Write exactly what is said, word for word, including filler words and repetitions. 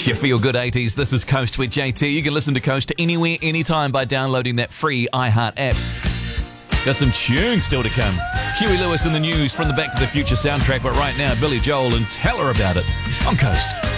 You feel good eighties. This is Coast with J T. You can listen to Coast anywhere, anytime by downloading that free iHeart app. Got some tunes still to come. Huey Lewis in the news from the Back to the Future soundtrack, but right now, Billy Joel and Tell Her About It on Coast.